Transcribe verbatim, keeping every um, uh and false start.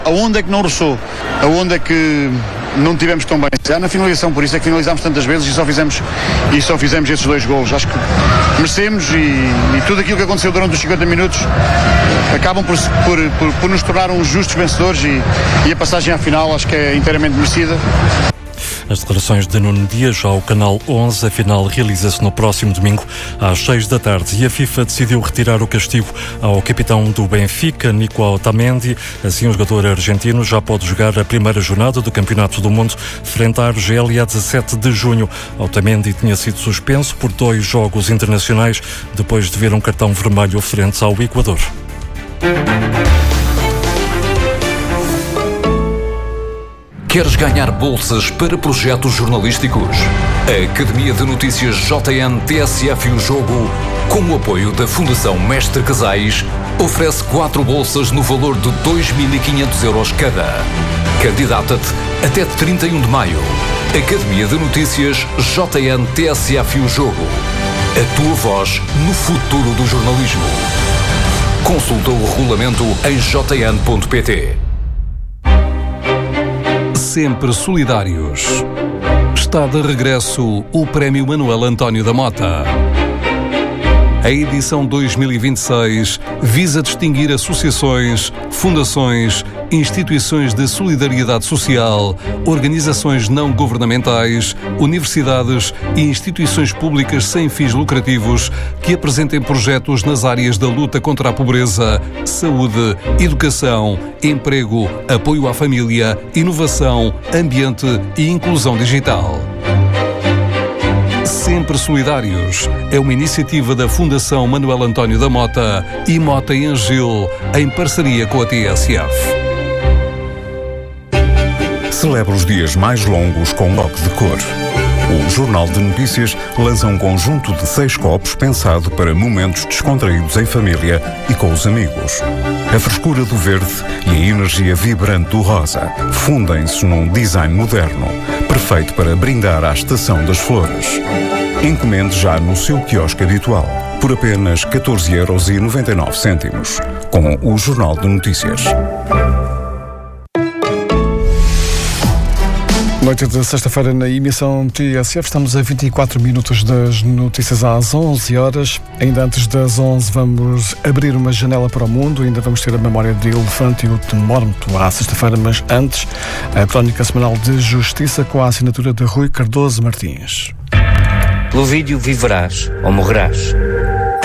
Aonde é que não roçou? Aonde é que não tivemos tão bem? Já na finalização, por isso é que finalizámos tantas vezes e só fizemos, e só fizemos esses dois golos. Acho que merecemos e, e tudo aquilo que aconteceu durante os cinquenta minutos acabam por, por, por, por nos tornar uns justos vencedores e, e a passagem à final acho que é inteiramente merecida. As declarações de Nuno Dias ao Canal onze. A final realiza-se no próximo domingo às seis da tarde e a FIFA decidiu retirar o castigo ao capitão do Benfica, Nico Otamendi. Assim, o jogador argentino já pode jogar a primeira jornada do Campeonato do Mundo frente à Argélia a dezassete de junho. Otamendi tinha sido suspenso por dois jogos internacionais depois de ver um cartão vermelho frente ao Equador. Queres ganhar bolsas para projetos jornalísticos? A Academia de Notícias J N T S F e o Jogo, com o apoio da Fundação Mestre Casais, oferece quatro bolsas no valor de dois mil e quinhentos euros cada. Candidata-te até trinta e um de maio. Academia de Notícias J N T S F e o Jogo. A tua voz no futuro do jornalismo. Consulta o regulamento em j n ponto p t. Sempre solidários. Está de regresso o Prémio Manuel António da Mota. A edição dois mil e vinte e seis visa distinguir associações, fundações, instituições de solidariedade social, organizações não governamentais, universidades e instituições públicas sem fins lucrativos que apresentem projetos nas áreas da luta contra a pobreza, saúde, educação, emprego, apoio à família, inovação, ambiente e inclusão digital. Sempre Solidários é uma iniciativa da Fundação Manuel António da Mota e Mota em Gil, em parceria com a T S F. Celebra os dias mais longos com um toque de cor. O Jornal de Notícias lança um conjunto de seis copos pensado para momentos descontraídos em família e com os amigos. A frescura do verde e a energia vibrante do rosa fundem-se num design moderno, perfeito para brindar à estação das flores. Encomende já no seu quiosque habitual, por apenas catorze euros e noventa e nove cêntimos, com o Jornal de Notícias. Noite de sexta-feira na emissão T S F, estamos a vinte e quatro minutos das notícias às onze horas. Ainda antes das onze vamos abrir uma janela para o mundo, ainda vamos ter a memória de elefante e o temómetro à sexta-feira, mas antes a crónica semanal de justiça com a assinatura de Rui Cardoso Martins. Pelo vídeo viverás ou morrerás.